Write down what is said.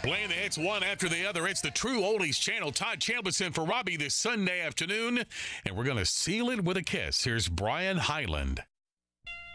Playing the hits one after the other. It's the True Oldies Channel. Todd Chambliss for Robbie this Sunday afternoon. And we're going to seal it with a kiss. Here's Brian Hyland.